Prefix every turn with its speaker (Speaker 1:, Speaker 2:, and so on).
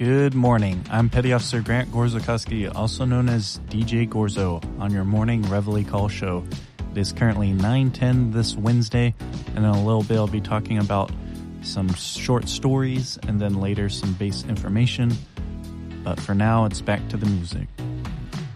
Speaker 1: Good morning. I'm Petty Officer Grant Gorzakowski, also known as DJ Gorzo, on your morning Reveille Call show. It is currently 9:10 this Wednesday, and in a little bit I'll be talking about some short stories and then later some base information. But for now, it's back to the music.